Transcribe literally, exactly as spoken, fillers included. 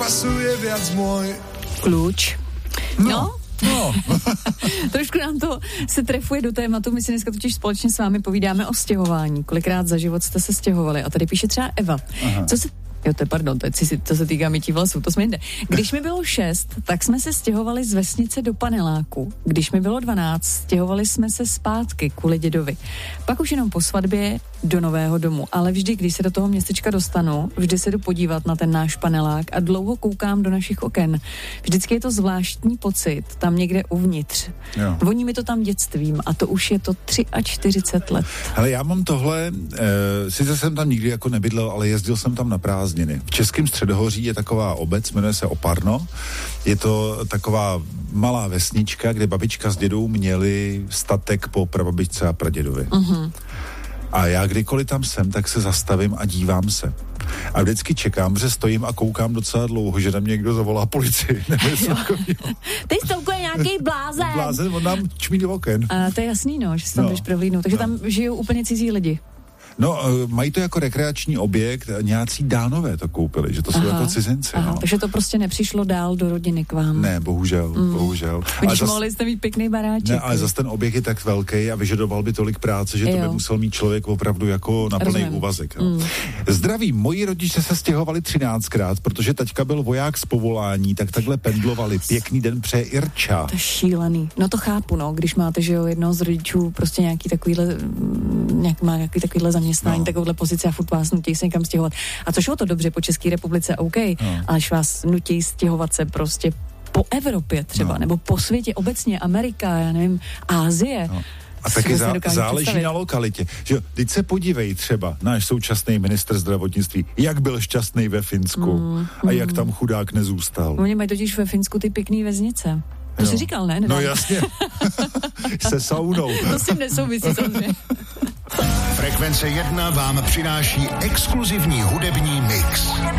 pasuje viac môj. Kluč. No. no? No. Trošku nám to se trefuje do tématu, my si dneska totiž společně s vámi povídáme o stěhování. Kolikrát za život jste se stěhovali? A tady píše třeba Eva. Aha. Co se Jo, to je pardon, to, je, to se týká mytí vlasů, to jsme jinde. Když mi bylo šest, tak jsme se stěhovali z vesnice do paneláku. Když mi bylo dvanáct, stěhovali jsme se zpátky kvůli dědovi. Pak už jenom po svatbě do nového domu. Ale vždy, když se do toho městečka dostanu, vždy se jdu podívat na ten náš panelák a dlouho koukám do našich oken. Vždycky je to zvláštní pocit, tam někde uvnitř. Jo. Voní mi to tam dětstvím a to už je to čtyřicet tři let. Hele, já mám tohle, e, sice jsem tam nikdy jako nebydlel, ale jezdil jsem tam na prázdniny. V Českém Středohoří je taková obec, jmenuje se Oparno. Je to taková malá vesnička, kde babička s dědou měli statek po prababičce a pradědovi. Uh-huh. A já kdykoliv tam jsem, tak se zastavím a dívám se. A vždycky čekám, že stojím a koukám docela dlouho, že na mě někdo zavolá policii. Ty stouku je nějaký blázen. Blázen, on nám čmí do oken. A to je jasný, no, že se tam no. jdeš prohlídnout. Takže no. tam žijou úplně cizí lidi. No, mají to jako rekreační objekt, nějací Dánové to koupili, že to jsou aha, jako cizinci. Aha, no. Takže to prostě nepřišlo dál do rodiny k vám. Ne, bohužel, mm. bohužel. Když zas, mohli jste mít pěkný baráček. Ne, ale zase ten objekt je tak velký a vyžadoval by tolik práce, že to jo. by musel mít člověk opravdu jako na plný úvazek. No. Mm. Zdraví, moji rodiče se stěhovali třináctkrát, protože taťka byl voják z povolání, tak takhle pendlovali. Pěkný den přeje Irča. To je šílený. No to chápu, no, když máte, že jo, jednoho z rodičů prostě nějaký takovýhle, nějak, má nějaký takovýhle zaměstnání, no. takovouhle pozici a furt vás nutí se někam stěhovat. A což o to dobře po České republice, OK, no. ale až vás nutí stěhovat se prostě po Evropě třeba, no. nebo po světě obecně, Amerika, já nevím, Asie. No. A taky zá, záleží představit. Na lokalitě. Že, teď se podívej třeba, náš současný ministr zdravotnictví, jak byl šťastný ve Finsku mm, a jak tam chudák nezůstal. Oni mají totiž ve Finsku ty pěkný vesnice. To jo. jsi říkal, ne? Nedám. No jasně. Se saunou. To si nesouvisí samozřejmě. Frekvence jedna vám přináší exkluzivní hudební mix.